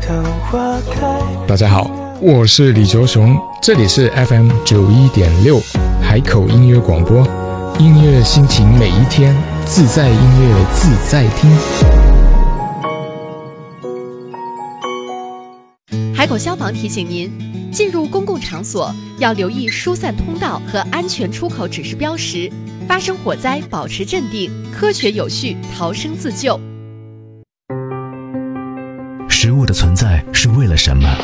大家好，我是李卓雄，这里是 FM91.6 海口音乐广播，音乐心情每一天，自在音乐自在听。 海口消防提醒您，进入公共场所要留意疏散通道和安全出口指示标识，发生火灾保持镇定，科学有序逃生自救。 食物的存在是为了什么？